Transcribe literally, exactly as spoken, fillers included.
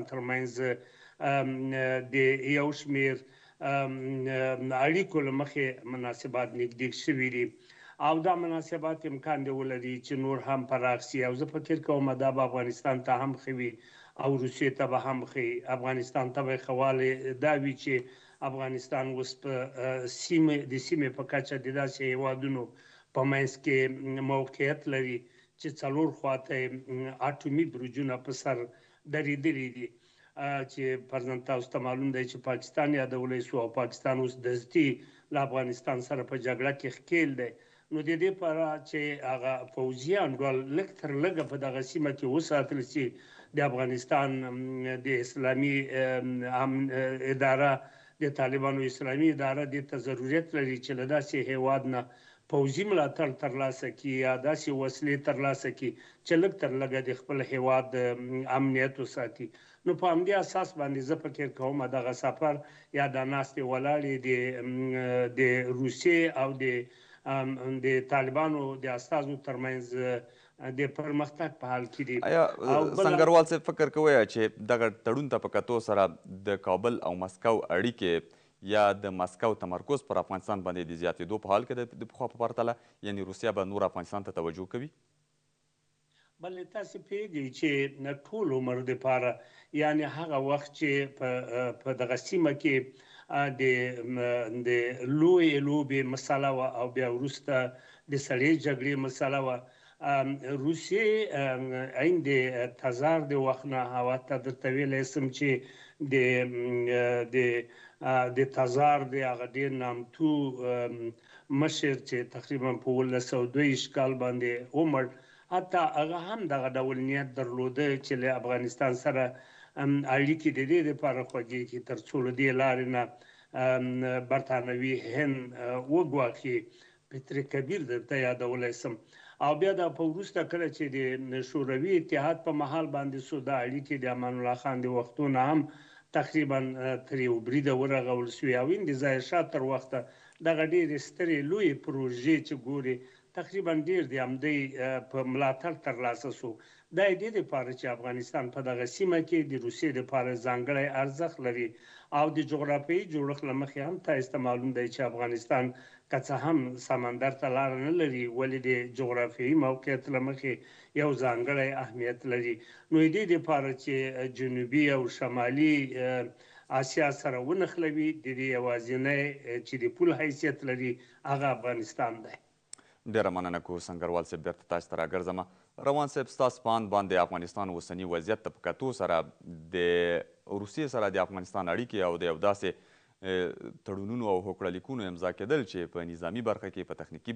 ترمنځ د یو شمېر اړیکو له مخې مناسبات نږدې شوي دي او دا مناسبات امکان دی ولري چې نور هم پراخ سي او زه فکر کوم دا به افغانستان ته هم ښه وي او روسیې ته به هم ښه افغانستان ته به ښه والی دا وي چې افغانستان اوس په سیمې د سیمې په کچه د داسې هیوادونو په منځ کې موقعیت لري چې څلور خواته اټومي برجونه په سر درېدلي دي چې فرضاً تاسو ته معلوم دی چې پاکستان یادولی سو او پاکستان اوس دستي له افغانستان سره په جګړه کې ښکېل دی نو د دې لپاره چې هغه پوځیان ډول لږ تر لږه په دغه سیمه کې وساتل سي د افغانستان د اسلامي اداره د طالبانو اسلامي اداره دې ته ضرورت لري چې له داسې هیواد نه پوځي ملاتړ ترلاسه کړي یا داسې وسلې ترلاسه کړي چې لږ تر لږه د خپل هیواد امنیت وساتي نو په همدې اساس باندې زه فکر کوم دغه سفر یا د ناستې ولاړې د روسیې او د د طالبانو د استازو ترمنځ د پرمختګ په حال کې دي آیا سنګروال صاحب فکر کوئ چې دغه تړون ته په کتو سره د کابل او مسکو اړیکې یا د مسکو تمرکز پر افغانستان باندې د زیاتېدو په حال کې د پخوا په پرتله یعنې روسیه به نور افغانستان ته توجه کوي بلې تاسې پوهېږئ چې ټول عمر دپاره یعنې هغه وخت چې په دغه سیمه کې د د لویې لوبې مسله وه او بیا وروسته د سړې جګړې مسله وه روسیې عین د تزار د وخت نه او حتی درته ویلی سم چې د د د تزار د هغه ډېر نامتو مشر چې تقریبا په اوولس سوه دوه کال باندې ومړ حتی هغه هم دغه ډول نیت درلوده چې له افغانستان سره اړیکې د دې لپاره خوږې کړي تر څو له دې لارې نه برطانوي هند وګواښي پتر کبیر درته یادولی سم او بیا دا په وروسته کله چې د شوروي اتحاد په مهال باندې سو دا اړیکې د امان الله خان د وختونه هم تقریبا تر یو بریده ورغول سوې او د ظاهرشاه تر وخته دغه ډېرې سترې لویې پروژې چې ګوري تقریبا ډېر د همدې په ملاتړ ترلاسه سو دا یې دې دپاره چې افغانستان په دغه سیمه کې د روسیې دپاره ځانګړی ارزښت لري او د جغرافیایي جوړښت له مخې هم تاسو ته معلوم دی چې افغانستان که څه هم سمندر ته لاره نه لري ولې د جغرافیایي موقعیت له مخې یو ځانګړی اهمیت لري نو د دې دپاره چې جنوبي او شمالي آسیا سره ونښلوي د دې یوازینی چې د پول حیثیت لري هغه افغانستان دی ډېره مننه کو سنګروال صاحب بیرته تاسو ته راګرځم روان صاحب ستاسو په اند باندې افغانستان اوسني وضعیت ته په کتو سره د روسیې سره د افغانستان اړیکې او د یو داسې تړونونو او هوکړه لیکونو امضا کېدل چې په نظامي برخه کې په تخنیکي